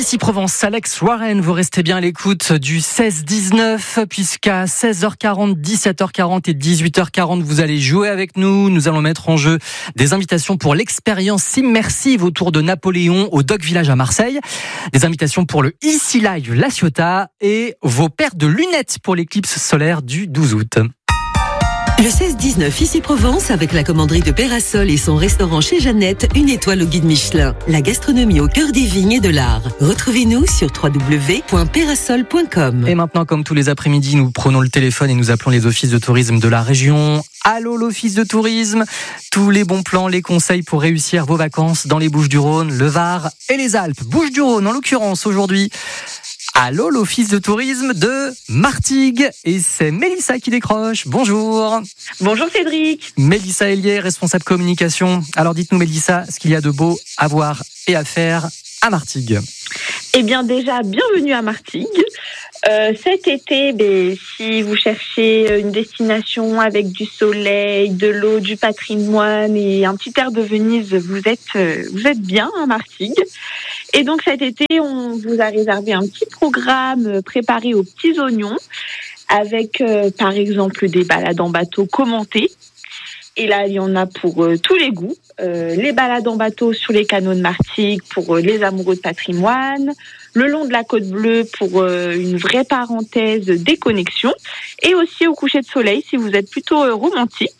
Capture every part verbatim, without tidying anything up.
Ici Provence, Alex Warren, vous restez bien à l'écoute du seize dix-neuf, puisqu'à seize heures quarante, dix-sept heures quarante et dix-huit heures quarante, vous allez jouer avec nous. Nous allons mettre en jeu des invitations pour l'expérience immersive autour de Napoléon au Dock Village à Marseille, des invitations pour le Ici Live La Ciotat et vos paires de lunettes pour l'éclipse solaire du douze août. Le seize dix-neuf, ici Provence, avec la commanderie de Pérasol et son restaurant chez Jeannette, une étoile au guide Michelin. La gastronomie au cœur des vignes et de l'art. Retrouvez-nous sur w w w point pérasol point com. Et maintenant, comme tous les après-midi, nous prenons le téléphone et nous appelons les offices de tourisme de la région. Allô, l'office de tourisme. Tous les bons plans, les conseils pour réussir vos vacances dans les Bouches-du-Rhône, le Var et les Alpes. Bouches-du-Rhône, en l'occurrence, aujourd'hui. Allô, l'office de tourisme de Martigues. Et c'est Mélissa qui décroche. Bonjour. Bonjour Cédric. Mélissa Hélier, responsable communication. Alors dites-nous Mélissa, ce qu'il y a de beau à voir et à faire à Martigues. Eh bien déjà, bienvenue à Martigues. Euh, cet été, ben, si vous cherchez une destination avec du soleil, de l'eau, du patrimoine et un petit air de Venise, vous êtes, euh, vous êtes bien à Martigues. Et donc cet été, on vous a réservé un petit programme préparé aux petits oignons avec euh, par exemple des balades en bateau commentées. Et là, il y en a pour euh, tous les goûts. Euh, les balades en bateau sur les canaux de Martigues pour euh, les amoureux de patrimoine, le long de la Côte Bleue pour euh, une vraie parenthèse déconnexion, et aussi au coucher de soleil si vous êtes plutôt euh, romantique.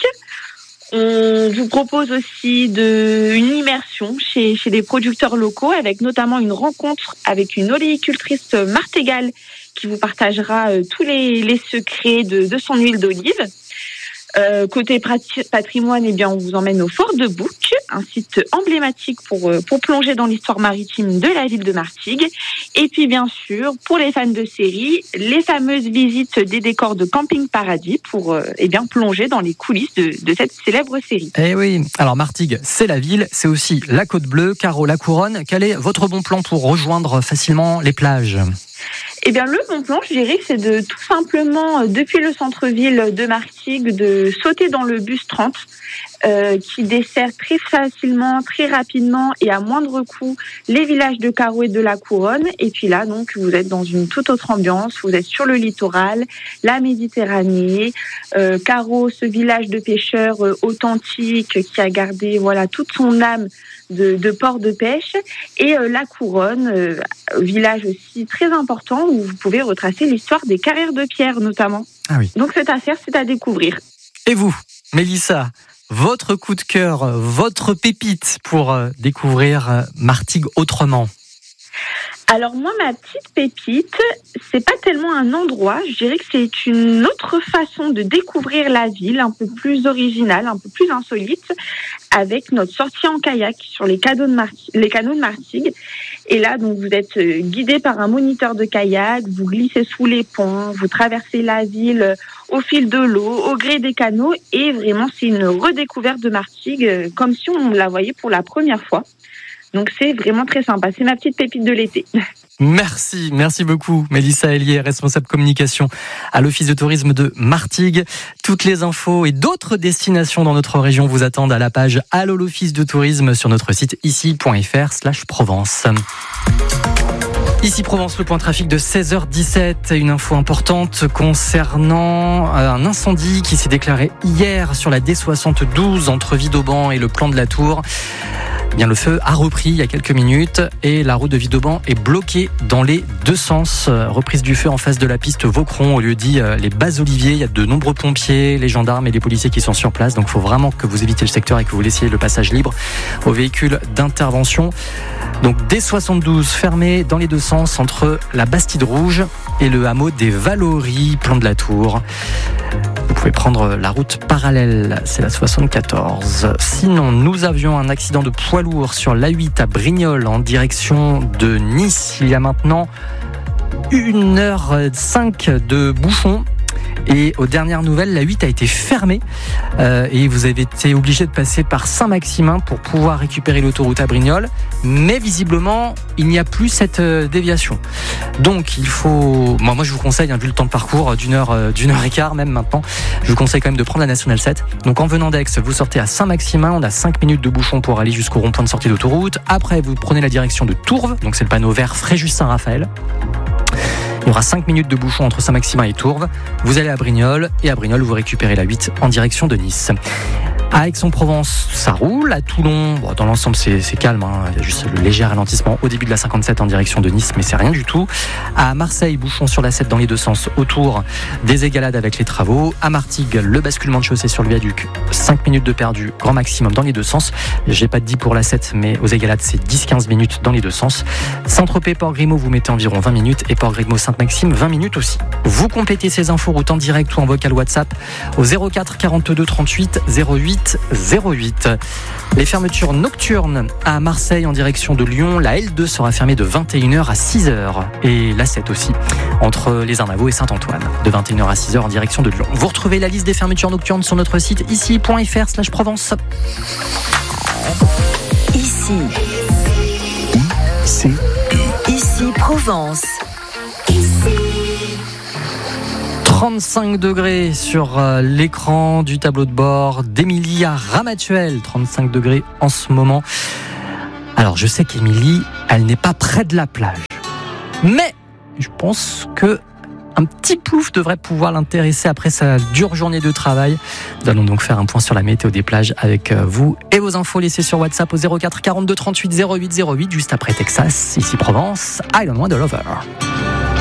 On vous propose aussi de, une immersion chez, chez des producteurs locaux avec notamment une rencontre avec une oléicultrice martégale qui vous partagera euh, tous les, les secrets de, de son huile d'olive. Euh, côté patrimoine, eh bien, on vous emmène au Fort de Bouc, un site emblématique pour, pour plonger dans l'histoire maritime de la ville de Martigues. Et puis, bien sûr, pour les fans de séries, les fameuses visites des décors de Camping Paradis pour eh bien, plonger dans les coulisses de, de cette célèbre série. Eh oui, alors Martigues, c'est la ville, c'est aussi la Côte Bleue. Caro, la Couronne, quel est votre bon plan pour rejoindre facilement les plages ? Eh bien, le bon plan, je dirais, c'est de tout simplement, depuis le centre-ville de Martigues, de sauter dans le bus trente, euh, qui dessert très facilement, très rapidement et à moindre coût les villages de Caro et de la Couronne. Et puis là, donc, vous êtes dans une toute autre ambiance. Vous êtes sur le littoral, la Méditerranée. Euh, Caro, ce village de pêcheurs euh, authentique qui a gardé, voilà, toute son âme de, de port de pêche, et euh, la Couronne, euh, village aussi très important où vous pouvez retracer l'histoire des carrières de pierre notamment. Ah oui. Donc c'est à faire, c'est à découvrir. Et vous, Mélissa, votre coup de cœur, votre pépite pour euh, découvrir euh, Martigues autrement? Alors moi, ma petite pépite, c'est pas tellement un endroit, je dirais que c'est une autre façon de découvrir la ville, un peu plus originale, un peu plus insolite, avec notre sortie en kayak sur les canaux de Martigues. Les canaux de Martigues. Et là, donc, vous êtes guidé par un moniteur de kayak, vous glissez sous les ponts, vous traversez la ville au fil de l'eau, au gré des canaux, et vraiment, c'est une redécouverte de Martigues, comme si on la voyait pour la première fois. Donc c'est vraiment très sympa, c'est ma petite pépite de l'été. Merci, merci beaucoup Mélissa Hélier, responsable communication à l'office de tourisme de Martigues. Toutes les infos et d'autres destinations dans notre région vous attendent à la page Allô l'office de tourisme sur notre site ici point f r slash Provence. Ici Provence, le point trafic de seize heures dix-sept. Une info importante concernant un incendie qui s'est déclaré hier sur la D soixante-douze entre Vidauban et le Plan de la Tour. Bien, le feu a repris il y a quelques minutes et la route de Vidauban est bloquée dans les deux sens. Reprise du feu en face de la piste Vaucron au lieu dit les Bas-Oliviers. Il y a de nombreux pompiers, les gendarmes et les policiers qui sont sur place. Donc il faut vraiment que vous évitiez le secteur et que vous laissiez le passage libre aux véhicules d'intervention. Donc D soixante-douze fermé dans les deux sens entre la Bastide Rouge et le hameau des Valories, Plan de la Tour. Vous pouvez prendre la route parallèle, c'est la soixante-quatorze. Sinon, nous avions un accident de poids lourd sur l'A huit à Brignoles en direction de Nice. Il y a maintenant une heure cinq de bouchon. Et aux dernières nouvelles, la huit a été fermée euh, et vous avez été obligé de passer par Saint-Maximin pour pouvoir récupérer l'autoroute à Brignoles. Mais visiblement, il n'y a plus cette euh, déviation. Donc, il faut... Moi, moi, je vous conseille, hein, vu le temps de parcours d'une heure, euh, d'une heure et quart même maintenant, je vous conseille quand même de prendre la Nationale sept. Donc, en venant d'Aix, vous sortez à Saint-Maximin. On a cinq minutes de bouchon pour aller jusqu'au rond-point de sortie d'autoroute. Après, vous prenez la direction de Tourves. Donc, c'est le panneau vert Fréjus-Saint-Raphaël. Il y aura cinq minutes de bouchon entre Saint-Maximin et Tourves. Vous allez à Brignoles et à Brignoles, vous récupérez la huit en direction de Nice. À Aix-en-Provence, ça roule. À Toulon, bon, dans l'ensemble, c'est, c'est calme. Hein. Il y a juste le léger ralentissement au début de la cinquante-sept en direction de Nice, mais c'est rien du tout. À Marseille, bouchon sur la sept dans les deux sens autour des égalades avec les travaux. À Martigues, le basculement de chaussée sur le viaduc. cinq minutes de perdu, grand maximum dans les deux sens. J'ai pas dit pour la sept, mais aux égalades, c'est dix à quinze minutes dans les deux sens. Saint-Tropez, Port-Grimaud, vous mettez environ vingt minutes. Et Port-Grimaud, Sainte-Maxime, vingt minutes aussi. Vous complétez ces infos route en direct ou en vocal WhatsApp au zéro quatre quarante-deux trente-huit zéro huit zéro huit. Les fermetures nocturnes à Marseille en direction de Lyon. La L deux sera fermée de vingt et une heures à six heures. Et la sept aussi, entre les Arnavaux et Saint-Antoine, de vingt et une heures à six heures en direction de Lyon. Vous retrouvez la liste des fermetures nocturnes sur notre site ici point f r slash Provence. Ici. Ici. Ici Provence. trente-cinq degrés sur l'écran du tableau de bord d'Émilie à Ramatuelle. trente-cinq degrés en ce moment. Alors, je sais qu'Émilie, elle n'est pas près de la plage. Mais je pense que un petit plouf devrait pouvoir l'intéresser après sa dure journée de travail. Nous allons donc faire un point sur la météo des plages avec vous et vos infos laissées sur WhatsApp au zéro quatre quarante-deux trente-huit zéro huit zéro huit juste après Texas, ici Provence, I Don't Want a Lover.